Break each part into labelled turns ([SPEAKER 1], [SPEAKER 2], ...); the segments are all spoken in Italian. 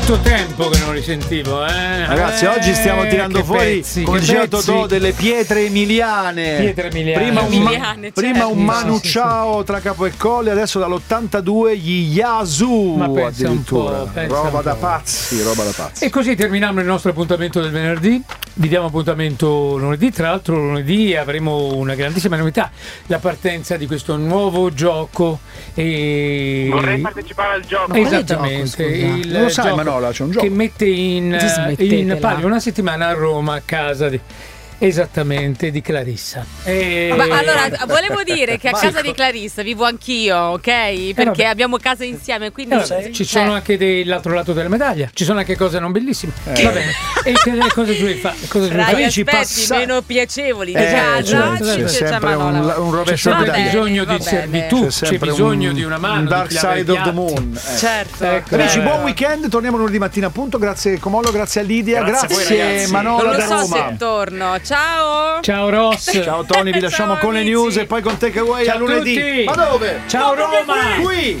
[SPEAKER 1] Quanto tempo che non li sentivo, eh?
[SPEAKER 2] Ragazzi, oggi stiamo tirando fuori,
[SPEAKER 1] pezzi,
[SPEAKER 2] come diceva Totò, delle pietre emiliane. Prima un Manu Ciao tra Capo e Colli, adesso dall'82 gli Yazoo.
[SPEAKER 1] Ma pensa
[SPEAKER 2] addirittura. Roba da
[SPEAKER 1] pazzi.
[SPEAKER 2] pazzi.
[SPEAKER 1] E così terminiamo il nostro appuntamento del venerdì. Vi diamo appuntamento lunedì. Tra l'altro lunedì avremo una grandissima novità, la partenza di questo nuovo gioco.
[SPEAKER 3] Vorrei partecipare al gioco.
[SPEAKER 1] Esattamente.
[SPEAKER 2] Non lo sai, Manola, c'è un gioco
[SPEAKER 1] che mette in palio una settimana a Roma a casa di Clarissa.
[SPEAKER 4] Ma allora volevo dire che a casa di Clarissa vivo anch'io, ok? Perché abbiamo casa insieme, quindi
[SPEAKER 1] ci sono anche dell'altro lato della medaglia, ci sono anche cose non bellissime. Va bene. E che cosa ci fai?
[SPEAKER 4] Tra gli aspetti meno piacevoli di casa
[SPEAKER 2] c'è sempre un rovescio
[SPEAKER 1] c'è
[SPEAKER 2] di
[SPEAKER 1] bisogno di servitù, c'è bisogno di una mano,
[SPEAKER 2] un dark side of the moon.
[SPEAKER 4] Certo.
[SPEAKER 2] Amici, buon weekend, torniamo lunedì mattina appunto. Grazie Comollo, grazie a Lidia, grazie Manola da Roma.
[SPEAKER 4] Non so se torno. Ciao
[SPEAKER 1] Ross.
[SPEAKER 2] Ciao Tony, vi lasciamo con le news e poi con Takeaway a lunedì.
[SPEAKER 1] Tutti.
[SPEAKER 2] Ma dove?
[SPEAKER 1] Ciao Roma.
[SPEAKER 2] Qui.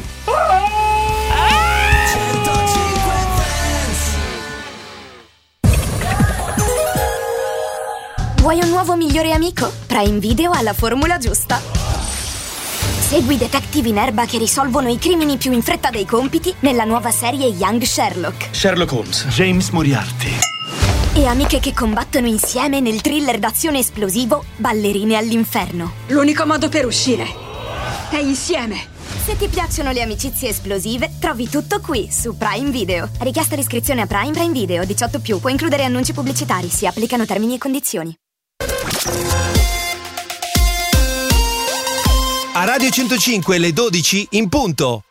[SPEAKER 5] Vuoi un nuovo migliore amico? Prime Video ha la formula giusta. Segui detective in erba che risolvono i crimini più in fretta dei compiti nella nuova serie Young Sherlock.
[SPEAKER 6] Sherlock Holmes.
[SPEAKER 7] James Moriarty.
[SPEAKER 5] E amiche che combattono insieme nel thriller d'azione esplosivo Ballerine all'inferno.
[SPEAKER 8] L'unico modo per uscire è insieme.
[SPEAKER 5] Se ti piacciono le amicizie esplosive, trovi tutto qui su Prime Video. Richiesta l'iscrizione a Prime Video 18+, può includere annunci pubblicitari, si applicano termini e condizioni.
[SPEAKER 9] A Radio 105 le 12 in punto.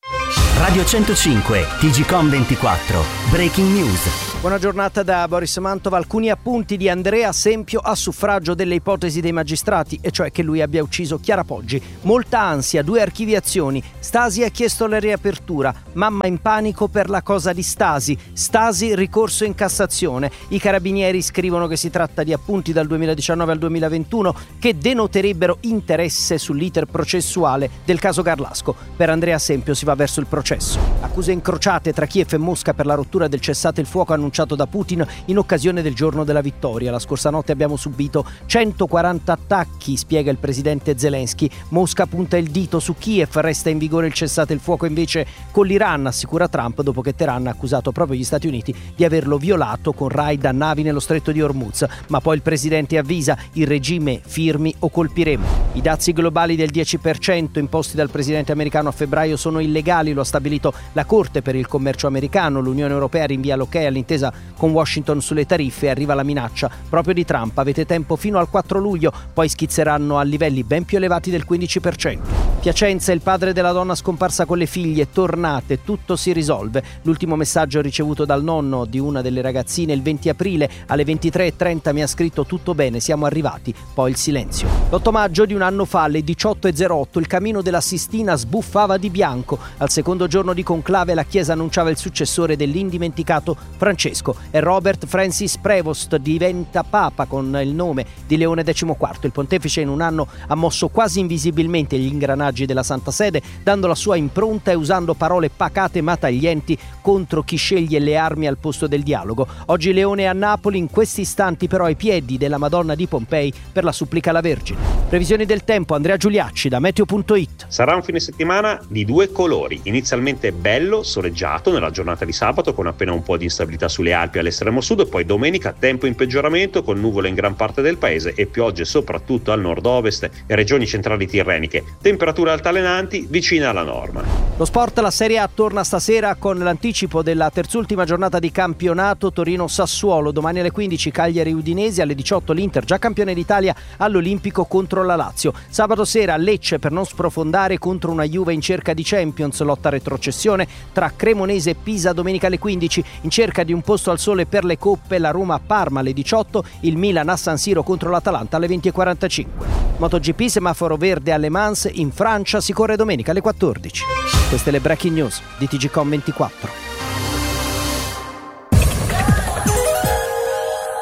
[SPEAKER 10] Radio 105, TGcom 24, Breaking News.
[SPEAKER 11] Buona giornata da Boris Mantova. Alcuni appunti di Andrea Sempio a suffragio delle ipotesi dei magistrati, e cioè che lui abbia ucciso Chiara Poggi. Molta ansia, 2 archiviazioni. Stasi ha chiesto la riapertura. Mamma in panico per la cosa di Stasi. Stasi ricorso in Cassazione. I carabinieri scrivono che si tratta di appunti dal 2019 al 2021 che denoterebbero interesse sull'iter processuale del caso Garlasco. Per Andrea Sempio si va verso il processo. Accuse incrociate tra Kiev e Mosca per la rottura del cessate il fuoco annunciato da Putin in occasione del giorno della vittoria. La scorsa notte abbiamo subito 140 attacchi, spiega il presidente Zelensky. Mosca punta il dito su Kiev, resta in vigore il cessate il fuoco invece con l'Iran, assicura Trump, dopo che Teheran ha accusato proprio gli Stati Uniti di averlo violato con raid a navi nello stretto di Hormuz. Ma poi il presidente avvisa: il regime firmi o colpiremo. I dazi globali del 10% imposti dal presidente americano a febbraio sono illegali, lo ha stabilito la Corte per il commercio americano. L'Unione Europea rinvia l'ok all'intesa con Washington sulle tariffe e arriva la minaccia proprio di Trump: avete tempo fino al 4 luglio, poi schizzeranno a livelli ben più elevati del 15%. Piacenza, il padre della donna scomparsa con le figlie, tornate, tutto si risolve. L'ultimo messaggio ricevuto dal nonno di una delle ragazzine il 20 aprile alle 23:30 mi ha scritto: tutto bene, siamo arrivati, poi il silenzio. L'8 maggio di un anno fa alle 18:08 il camino della Sistina sbuffava di bianco. Al secondo giorno di conclave la Chiesa annunciava il successore dell'indimenticato Francesco, e Robert Francis Prevost diventa papa con il nome di Leone XIV. Il pontefice in un anno ha mosso quasi invisibilmente gli ingranaggi della Santa Sede, dando la sua impronta e usando parole pacate ma taglienti contro chi sceglie le armi al posto del dialogo. Oggi Leone è a Napoli, in questi istanti però ai piedi della Madonna di Pompei per la supplica alla Vergine. Previsioni del tempo, Andrea Giuliacci da Meteo.it.
[SPEAKER 12] Sarà un fine settimana di 2 colori. Inizialmente bello, soleggiato nella giornata di sabato con appena un po' di instabilità sulle Alpi all'estremo sud, poi domenica tempo in peggioramento con nuvole in gran parte del paese e piogge soprattutto al nord-ovest e regioni centrali tirreniche. Temperature altalenanti vicine alla norma.
[SPEAKER 11] Lo sport, la Serie A torna stasera con l'anticipo della terzultima giornata di campionato. Torino-Sassuolo, domani alle 15 Cagliari-Udinese, alle 18 l'Inter già campione d'Italia all'Olimpico contro la Lazio. Sabato sera Lecce per non sprofondare contro una Juve in cerca di Champions, lotta a retrocessione tra Cremonese e Pisa domenica alle 15. In cerca di un posto al sole per le coppe la Roma-Parma alle 18, il Milan a San Siro contro l'Atalanta alle 20:45. MotoGP, semaforo verde alle Mans, in Francia si corre domenica alle 14. Queste le breaking news di TGcom 24.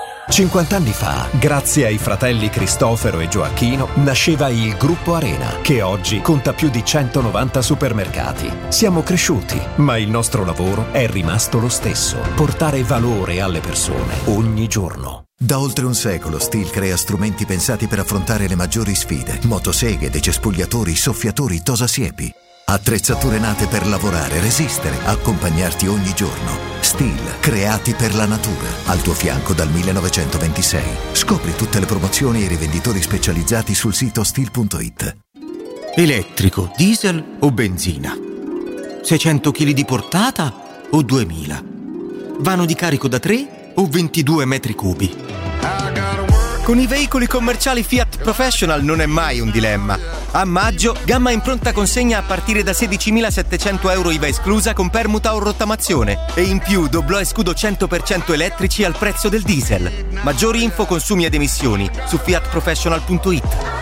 [SPEAKER 6] 50 anni fa, grazie ai fratelli Cristofero e Gioacchino, nasceva il Gruppo Arena, che oggi conta più di 190 supermercati. Siamo cresciuti, ma il nostro lavoro è rimasto lo stesso: portare valore alle persone ogni giorno.
[SPEAKER 7] Da oltre un secolo Stihl crea strumenti pensati per affrontare le maggiori sfide: motoseghe, decespugliatori, soffiatori, tosasiepi. Attrezzature nate per lavorare, resistere, accompagnarti ogni giorno. Stihl, creati per la natura. Al tuo fianco dal 1926. Scopri tutte le promozioni e i rivenditori specializzati sul sito stihl.it.
[SPEAKER 13] Elettrico, diesel o benzina? 600 kg di portata o 2000? Vano di carico da 3 o 22 metri cubi? Con i veicoli commerciali Fiat Professional non è mai un dilemma. A maggio, gamma in pronta consegna a partire da 16.700 euro IVA esclusa con permuta o rottamazione. E in più doblò e scudo 100% elettrici al prezzo del diesel. Maggiori info, consumi ed emissioni su fiatprofessional.it.